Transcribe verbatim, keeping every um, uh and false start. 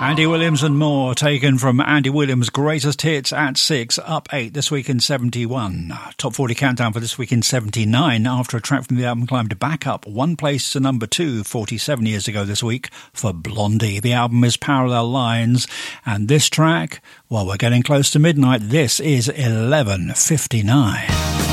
Andy Williams and More, taken from Andy Williams' greatest hits at six, up eight this week in seventy-one. Top forty countdown for this week in seventy-nine, after a track from the album climbed back up one place to number two forty-seven years ago this week for Blondie. The album is Parallel Lines, and this track, well, we're getting close to midnight, this is eleven fifty-nine.